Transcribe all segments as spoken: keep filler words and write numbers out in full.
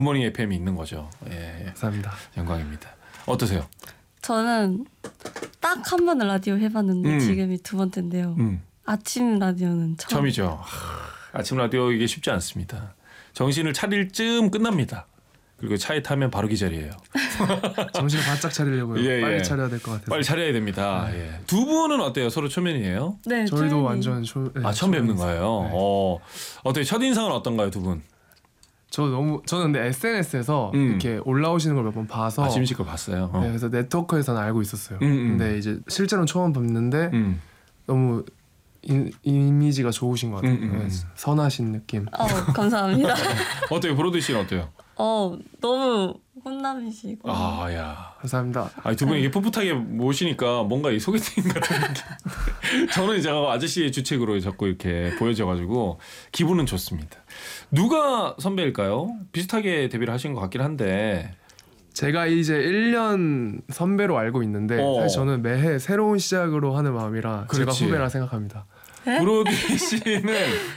굿모닝 에프엠이 있는 거죠. 예, 감사합니다. 영광입니다. 어떠세요? 저는 딱 한 번은 라디오 해봤는데 음. 지금이 두 번째인데요. 음. 아침 라디오는 처음. 처음이죠. 하, 아침 라디오 이게 쉽지 않습니다. 정신을 차릴 쯤 끝납니다. 그리고 차에 타면 바로 기절이에요. 정신을 바짝 차리려고요. 예, 예. 빨리 차려야 될 것 같아서. 빨리 차려야 됩니다. 네. 예. 두 분은 어때요? 서로 초면이에요? 네, 저희도 처음이에요. 완전 초, 네, 아 처음 뵙는 초면이세요. 거예요. 네. 어, 어때요? 첫 인상은 어떤가요, 두 분? 저 너무 저는 근데 에스엔에스에서 음. 이렇게 올라오시는 걸 몇 번 봐서 아, 지민 씨 걸 봤어요. 어. 네, 그래서 네트워크에서는 알고 있었어요. 음, 음. 근데 이제 실제로는 처음 뵙는데 음. 너무 이, 이미지가 좋으신 것 같아요. 음, 음, 음. 네, 선하신 느낌. 어, 감사합니다. 어때요? 브로드 씨는 어때요? 어, 너무 혼남이시고. 아, 야. 감사합니다. 아니, 두 분이 이게 풋풋하게 모시니까 뭔가 이 소개팅 같은 느낌. 저는 이제 아저씨의 주책으로 자꾸 이렇게 보여져가지고 기분은 좋습니다. 누가 선배일까요? 비슷하게 데뷔를 하신 것 같긴 한데. 제가 이제 일 년 선배로 알고 있는데 어. 사실 저는 매해 새로운 시작으로 하는 마음이라 제가 그렇지. 후배라 생각합니다. 브로디 씨는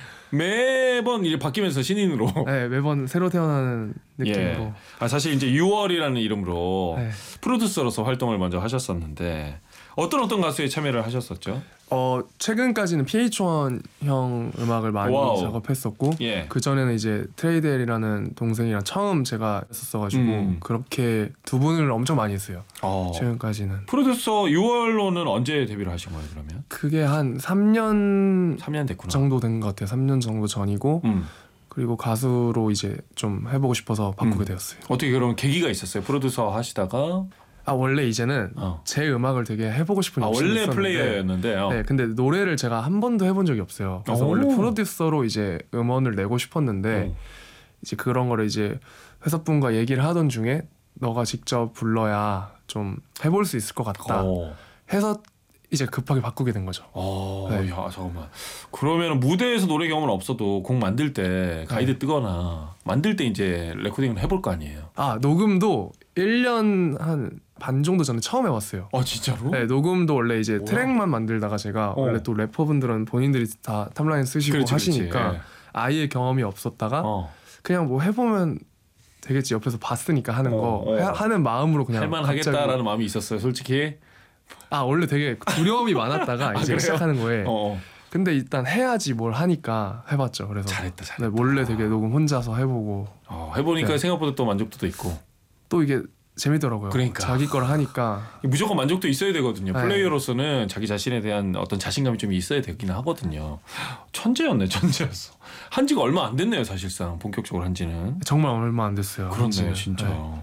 매번 이제 바뀌면서 신인으로. 네, 매번 새로 태어나는 느낌으로. 예. 아, 사실 이제 유월이라는 이름으로 네. 프로듀서로서 활동을 먼저 하셨었는데 어떤 어떤 가수에 참여를 하셨었죠? 어 최근까지는 피에이치 원 형 음악을 많이 와우. 작업했었고 예. 그 전에는 이제 트레이델이라는 동생이랑 처음 제가 했었어가지고 음. 그렇게 두 분을 엄청 많이 했어요. 어. 최근까지는 프로듀서 유월로는 언제 데뷔를 하신 거예요, 그러면? 그게 한 삼 년 삼 년 됐구나. 정도 된 것 같아요. 삼 년 정도 전이고 음. 그리고 가수로 이제 좀 해보고 싶어서 바꾸게 음. 되었어요. 어떻게 그런 계기가 있었어요? 프로듀서 하시다가 아 원래 이제는 어. 제 음악을 되게 해보고 싶은 아, 욕심이 원래 있었는데 플레이어였는데요. 네, 근데 노래를 제가 한 번도 해본 적이 없어요. 그래서 오. 원래 프로듀서로 이제 음원을 내고 싶었는데 오. 이제 그런 거를 이제 회사분과 얘기를 하던 중에 너가 직접 불러야 좀 해볼 수 있을 것 같다 어. 해서 이제 급하게 바꾸게 된 거죠. 어, 네. 야, 잠깐만. 그러면 무대에서 노래 경험은 없어도 곡 만들 때 가이드 네. 뜨거나 만들 때 이제 레코딩을 해볼 거 아니에요? 아 녹음도 일 년 한 반 정도 전에 처음 해봤어요. 아, 진짜로? 네, 녹음도 원래 이제 뭐야? 트랙만 만들다가 제가 어. 원래 또 래퍼분들은 본인들이 다 탑라인 쓰시고 그렇지, 그렇지. 하시니까 예. 아예 경험이 없었다가 어. 그냥 뭐 해보면 되겠지 옆에서 봤으니까 하는 어, 거 어. 하, 하는 마음으로 그냥 할만하겠다라는 갑자기- 마음이 있었어요, 솔직히. 아 원래 되게 두려움이 많았다가 아, 이제 그래요? 시작하는 거에 어. 근데 일단 해야지 뭘 하니까 해봤죠. 그래서 잘했다, 잘했다. 네, 몰래 되게 녹음 혼자서 해보고 어, 해보니까 네. 생각보다 또 만족도도 있고. 또 이게 재밌더라고요. 그러니까. 자기 걸 하니까 무조건 만족도 있어야 되거든요. 네. 플레이어로서는 자기 자신에 대한 어떤 자신감이 좀 있어야 되긴 하거든요. 천재였네, 천재였어. 한 지가 얼마 안 됐네요, 사실상. 본격적으로 한 지는. 정말 얼마 안 됐어요. 그렇네요, 이제. 진짜. 네.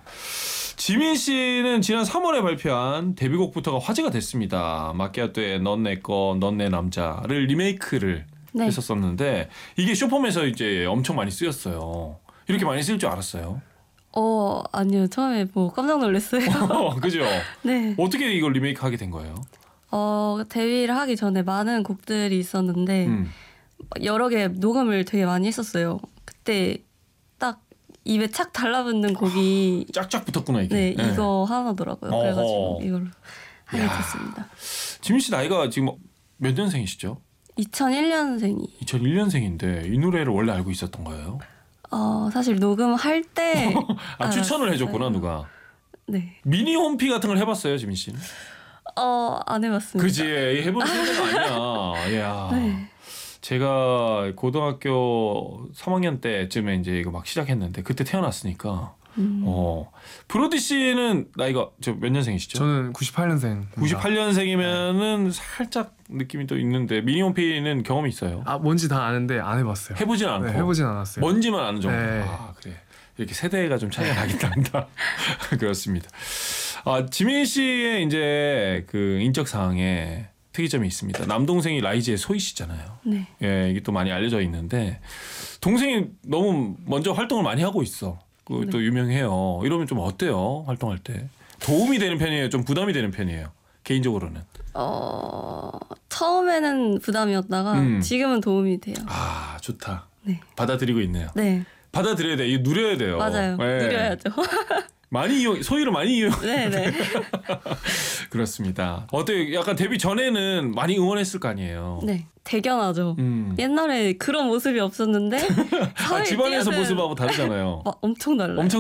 지민 씨는 지난 삼월에 발표한 데뷔곡부터가 화제가 됐습니다. 마키아토의 넌 내 거, 넌 내 남자를 리메이크를 네. 했었었는데 이게 쇼폼에서 이제 엄청 많이 쓰였어요. 이렇게 많이 쓸 줄 알았어요? 어, 아니요. 처음에 뭐 깜짝 놀랐어요. 그죠? 네. 어떻게 이걸 리메이크하게 된 거예요? 어, 데뷔를 하기 전에 많은 곡들이 있었는데 음. 여러 개 녹음을 되게 많이 했었어요. 그때 딱 입에 착 달라붙는 곡이 짝짝 붙었구나 이게. 네, 이거 하나더라고요. 어허. 그래가지고 이걸로 하게 야. 됐습니다. 지민 씨 나이가 지금 몇 년생이시죠? 이천일 년생이 이천일 년생인데 이 노래를 원래 알고 있었던 거예요? 어, 사실 녹음할 때 아, 추천을 알았어요. 해줬구나 누가. 네. 미니 홈피 같은 걸 해봤어요, 지민 씨는? 어, 안 해봤습니다. 그지, 해본 생각 아니야. 야, 네. 제가 고등학교 삼 학년 때쯤에 이제 이거 막 시작했는데 그때 태어났으니까. 음. 어, 브로디 씨는 나이가 저 몇 년생이시죠? 저는 구십팔 년생. 구십팔 년생이면은 살짝 느낌이 또 있는데 미니 홈피는 경험이 있어요. 아 뭔지 다 아는데 안 해봤어요. 해보진 않고. 네, 해보진 않았어요. 뭔지만 아는 정도. 네. 아, 그래. 이렇게 세대가 좀 차이가 나긴 합니다. 그렇습니다. 아, 지민 씨의 이제 그 인적 사항에 특이점이 있습니다. 남동생이 라이즈의 소희 씨잖아요. 네. 예, 이게 또 많이 알려져 있는데 동생이 너무 먼저 활동을 많이 하고 있어. 그 또 네. 유명해요. 이러면 좀 어때요? 활동할 때 도움이 되는 편이에요? 좀 부담이 되는 편이에요? 개인적으로는. 어, 처음에는 부담이었다가 음. 지금은 도움이 돼요. 아, 좋다. 네. 받아들이고 있네요. 네. 받아들여야 돼. 이거 누려야 돼요. 맞아요. 예. 누려야죠. 많이 이용 소희를 많이 이용. 네네. 그렇습니다. 어때? 약간 데뷔 전에는 많이 응원했을 거 아니에요. 네. 대견하죠. 음. 옛날에 그런 모습이 없었는데 아, 사회에 집안에서 뛰어든 모습하고 다르잖아요. 막 엄청 달라요. 엄청